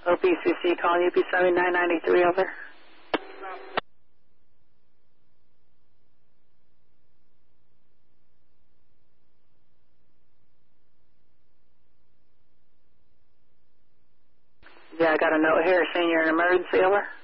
OPCC calling UP 7993, over. Yeah, I got a note here saying you're in emergency, over.